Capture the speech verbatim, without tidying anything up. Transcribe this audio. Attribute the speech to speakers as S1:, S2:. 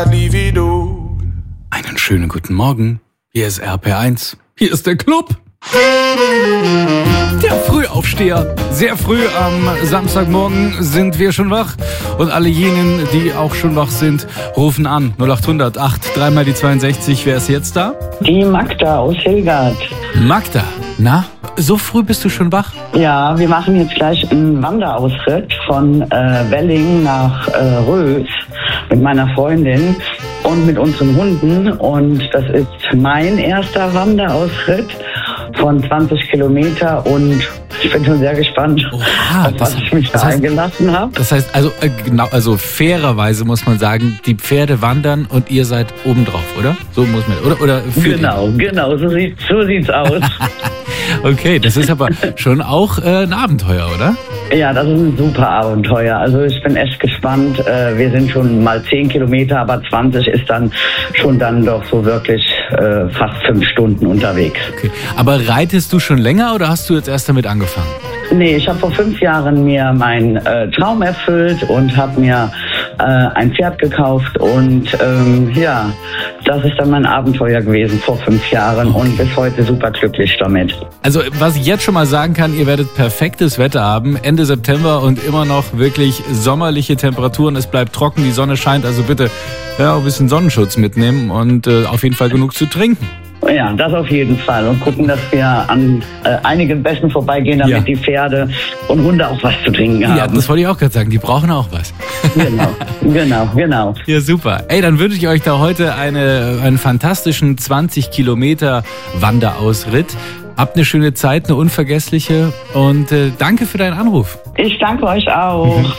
S1: Einen schönen guten Morgen. Hier ist R P eins. Hier ist der Club. Der Frühaufsteher. Sehr früh am Samstagmorgen sind wir schon wach. Und alle jenen, die auch schon wach sind, rufen an. null acht hundert acht, dreimal die zweiundsechzig. Wer ist jetzt da?
S2: Die Magda aus Hilgard.
S1: Magda, na, so früh bist du schon wach?
S2: Ja, wir machen jetzt gleich einen Wanderausritt von äh, Welling nach äh, Rös mit meiner Freundin und mit unseren Hunden. Und das ist mein erster Wanderausritt von zwanzig Kilometer und ich bin schon sehr gespannt,
S1: Oha,
S2: auf was
S1: das,
S2: ich mich
S1: das
S2: da
S1: heißt,
S2: eingelassen habe.
S1: Das heißt, also äh, genau, also fairerweise muss man sagen, die Pferde wandern und ihr seid obendrauf, oder? So muss man, oder? oder für
S2: Genau, genau, so, sieht, so sieht's aus.
S1: Okay, das ist aber schon auch äh, ein Abenteuer, oder?
S2: Ja, das ist ein super Abenteuer. Also ich bin echt gespannt. Äh, wir sind schon mal zehn Kilometer, aber zwanzig ist dann schon dann doch so wirklich äh, fast fünf Stunden unterwegs.
S1: Okay. Aber reitest du schon länger oder hast du jetzt erst damit angefangen?
S2: Nee, ich habe vor fünf Jahren mir meinen äh, Traum erfüllt und habe mir äh, ein Pferd gekauft und ähm, ja, das ist dann mein Abenteuer gewesen vor fünf Jahren
S1: Okay.
S2: und bis heute super glücklich damit.
S1: Also was ich jetzt schon mal sagen kann, ihr werdet perfektes Wetter haben, Ende September und immer noch wirklich sommerliche Temperaturen. Es bleibt trocken, die Sonne scheint, also bitte ja, ein bisschen Sonnenschutz mitnehmen und äh, auf jeden Fall genug zu trinken.
S2: Ja, das auf jeden Fall. Und gucken, dass wir an äh, einigen Bächen vorbeigehen, damit
S1: Ja.
S2: die Pferde und Hunde auch was zu trinken haben.
S1: Ja, das wollte ich auch gerade sagen, die brauchen auch was.
S2: Genau, genau, genau.
S1: Ja, super. Ey, dann wünsche ich euch da heute eine, einen fantastischen zwanzig Kilometer Wanderausritt. Habt eine schöne Zeit, eine unvergessliche und äh, danke für deinen Anruf.
S2: Ich danke euch auch.